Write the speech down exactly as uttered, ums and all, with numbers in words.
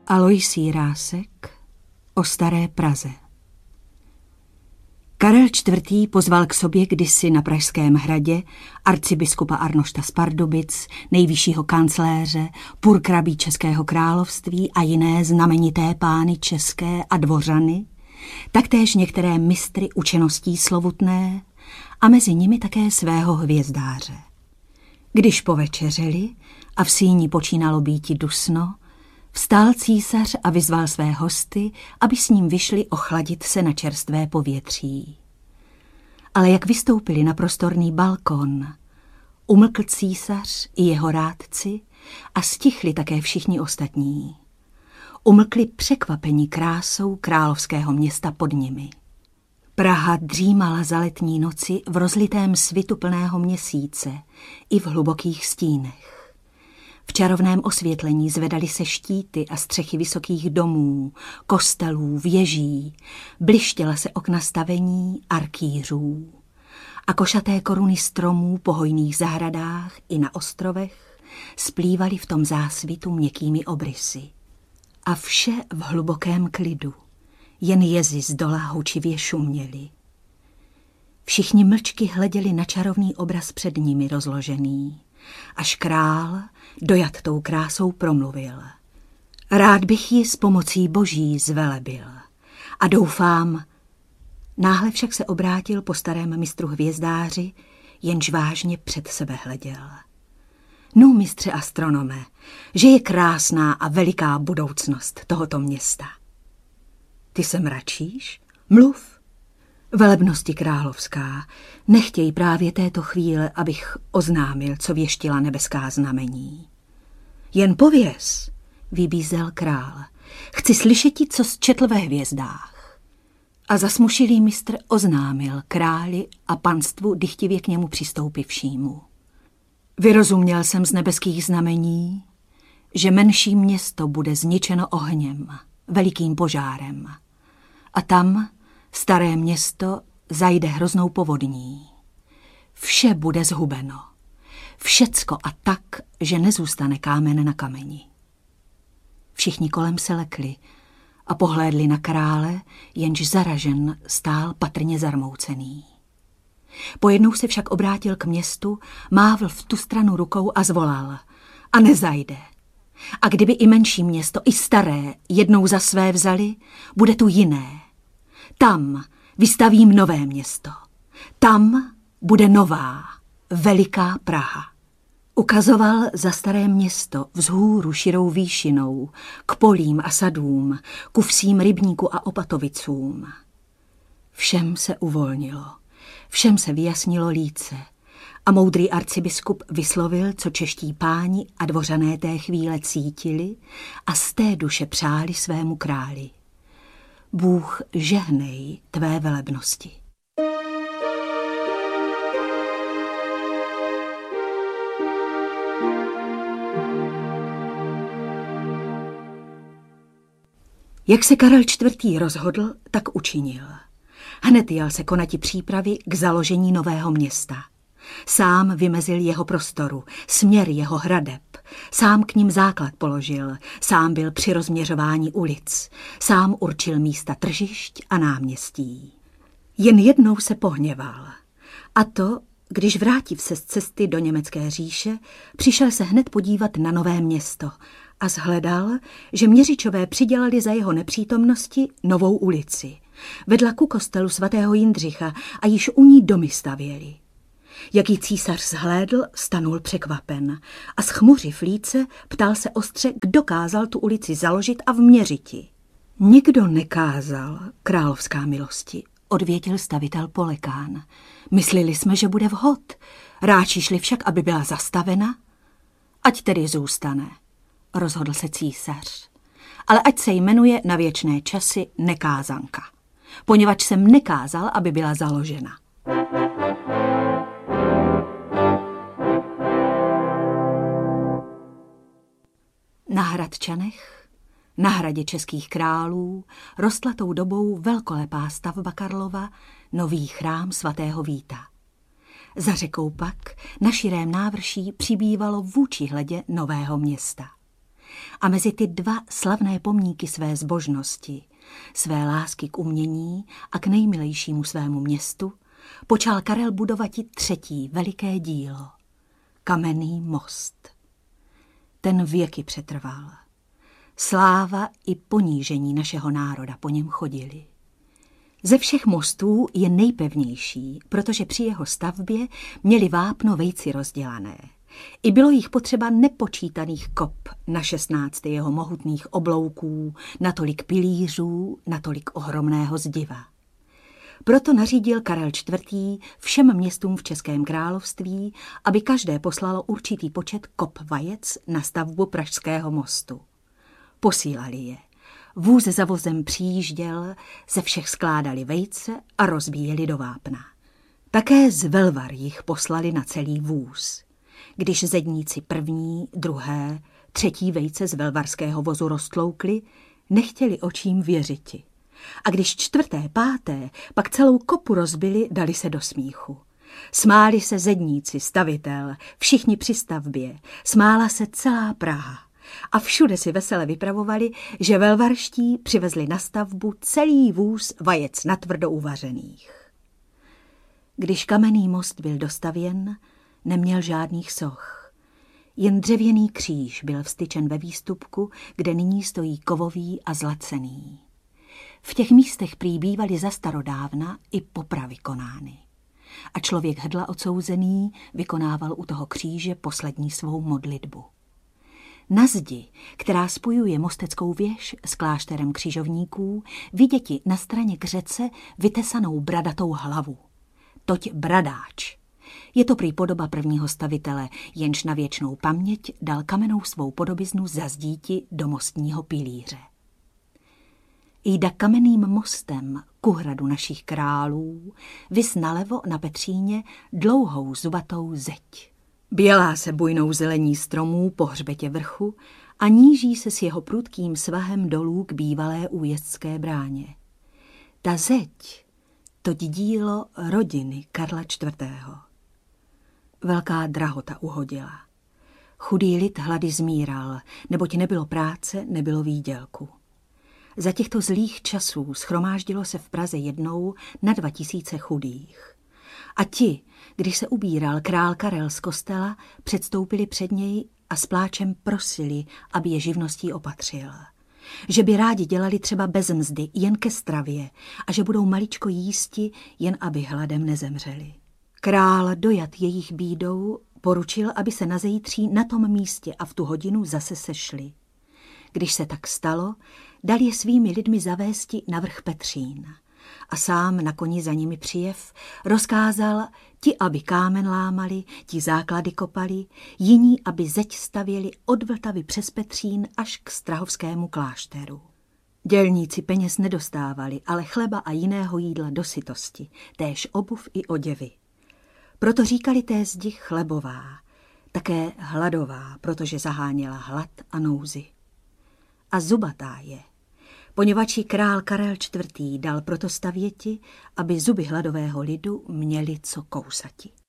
Alois Jirásek o staré Praze. Karel čtvrtý. pozval k sobě kdysi na Pražském hradě arcibiskupa Arnošta z Pardubic, nejvyššího kancléře, purkrabí Českého království a jiné znamenité pány české a dvořany, taktéž některé mistry učeností slovutné a mezi nimi také svého hvězdáře. Když povečeřili a v síni počínalo býti dusno, vstal císař a vyzval své hosty, aby s ním vyšli ochladit se na čerstvé povětří. Ale jak vystoupili na prostorný balkon, umlkl císař i jeho rádci a stichli také všichni ostatní. Umlkli překvapení krásou královského města pod nimi. Praha dřímala za letní noci v rozlitém svitu plného měsíce i v hlubokých stínech. V čarovném osvětlení zvedaly se štíty a střechy vysokých domů, kostelů, věží, blištěla se okna stavení arkýřů a košaté koruny stromů po hojných zahradách i na ostrovech splývaly v tom zásvitu měkkými obrysy. A vše v hlubokém klidu, jen jezy zdola hučivě šuměly. Všichni mlčky hleděli na čarovný obraz před nimi rozložený, až král dojat tou krásou promluvil. Rád bych ji s pomocí boží zvelebil a doufám, náhle však se obrátil po starém mistru hvězdáři, jenž vážně před sebe hleděl. Nu, mistře astronome, že je krásná a veliká budoucnost tohoto města. Ty se mračíš? Mluv. Velebnosti královská, nechtěj právě této chvíle, abych oznámil, co věštila nebeská znamení. Jen pověz, vybízel král, chci slyšet ti, co zčetl ve hvězdách. A zasmušilý mistr oznámil králi a panstvu dychtivě k němu přistoupivšímu. Vyrozuměl jsem z nebeských znamení, že menší město bude zničeno ohněm, velikým požárem. A tam staré město zajde hroznou povodní. Vše bude zhubeno. Všecko a tak, že nezůstane kámen na kameni. Všichni kolem se lekli a pohlédli na krále, jenž zaražen stál patrně zarmoucený. Pojednou se však obrátil k městu, mávl v tu stranu rukou a zvolal. A nezajde. A kdyby i menší město, i staré, jednou za své vzali, bude tu jiné. Tam vystavím nové město. Tam bude nová, veliká Praha. Ukazoval za staré město vzhůru širou výšinou, k polím a sadům, ku vsím rybníku a opatovicům. Všem se uvolnilo, všem se vyjasnilo líce a moudrý arcibiskup vyslovil, co čeští páni a dvořané té chvíle cítili a z té duše přáli svému králi. Bůh žehnej tvé velebnosti. Jak se Karel čtvrtý. rozhodl, tak učinil. Hned jel se konati přípravy k založení nového města. Sám vymezil jeho prostoru, směr jeho hradeb, sám k ním základ položil, sám byl při rozměřování ulic, sám určil místa tržišť a náměstí. Jen jednou se pohněval, a to, když vrátiv se z cesty do německé říše, přišel se hned podívat na nové město a shledal, že měřičové přidělali za jeho nepřítomnosti novou ulici. Vedla ku kostelu svatého Jindřicha a již u ní domy stavěli. Jak ji císař zhlédl, stanul překvapen a schmuřiv líce ptal se ostře, kdo kázal tu ulici založit a vměřiti. Nikdo nekázal, královská milosti, odvětil stavitel Polekán. Myslili jsme, že bude vhod. Ráčíš-li však, aby byla zastavena? Ať tedy zůstane, rozhodl se císař. Ale ať se jmenuje na věčné časy nekázanka, poněvadž jsem nekázal, aby byla založena. Na Hradčanech, na hradě českých králů, rostla tou dobou velkolepá stavba Karlova, nový chrám svatého Víta. Za řekou pak na širém návrší přibývalo vůči hledě nového města. A mezi ty dva slavné pomníky své zbožnosti, své lásky k umění a k nejmilejšímu svému městu, počal Karel budovati třetí veliké dílo, Kamenný most. Ten věky přetrval. Sláva i ponížení našeho národa po něm chodili. Ze všech mostů je nejpevnější, protože při jeho stavbě měli vápno vejci rozdělané. I bylo jich potřeba nepočítaných kop na šestnáct jeho mohutných oblouků, natolik pilířů, natolik ohromného zdiva. Proto nařídil Karel čtvrtý. všem městům v Českém království, aby každé poslalo určitý počet kop vajec na stavbu Pražského mostu. Posílali je. Vůz za vozem přijížděl, ze všech skládali vejce a rozbíjeli do vápna. Také z Velvar jich poslali na celý vůz. Když zedníci první, druhé, třetí vejce z velvarského vozu roztloukli, nechtěli očím věřiti. A když čtvrté, páté, pak celou kopu rozbili, dali se do smíchu. Smáli se zedníci, stavitel, všichni při stavbě, smála se celá Praha. A všude si vesele vypravovali, že velvarští přivezli na stavbu celý vůz vajec natvrdo uvařených. Když Kamenný most byl dostavěn, neměl žádných soch. Jen dřevěný kříž byl vstyčen ve výstupku, kde nyní stojí kovový a zlacený. V těch místech prý bývaly za starodávna i popravy konány. A člověk hrdla odsouzený vykonával u toho kříže poslední svou modlitbu. Na zdi, která spojuje Mosteckou věž s klášterem křižovníků, viděti na straně k řece vytesanou bradatou hlavu. Toť bradáč. Je to prý podoba prvního stavitele, jenž na věčnou paměť dal kamennou svou podobiznu za zdíti do mostního pilíře. Jda Kamenným mostem ku hradu našich králů, vys nalevo na Petříně dlouhou zubatou zeď. Bělá se bujnou zelení stromů po hřbetě vrchu a níží se s jeho prudkým svahem dolů k bývalé újezdské bráně. Ta zeď, toť dílo rodiny Karla čtvrtého. Velká drahota uhodila. Chudý lid hlady zmíral, neboť nebylo práce, nebylo výdělku. Za těchto zlých časů schromáždilo se v Praze jednou na dva tisíce chudých. A ti, když se ubíral král Karel z kostela, předstoupili před něj a s pláčem prosili, aby je živností opatřil. Že by rádi dělali třeba bez mzdy, jen ke stravě, a že budou maličko jísti, jen aby hladem nezemřeli. Král, dojat jejich bídou, poručil, aby se na zítří na tom místě a v tu hodinu zase sešli. Když se tak stalo, dal je svými lidmi zavésti na vrch Petřín. A sám na koni za nimi přijev rozkázal, ti, aby kámen lámali, ti základy kopali, jiní, aby zeď stavěli od Vltavy přes Petřín až k strahovskému klášteru. Dělníci peněz nedostávali, ale chleba a jiného jídla do sytosti, též obuv i oděvy. Proto říkali té zdi chlebová, také hladová, protože zaháněla hlad a nouzi. A zubatá je, poněvadž ji král Karel čtvrtý. dal proto stavěti, aby zuby hladového lidu měli co kousati.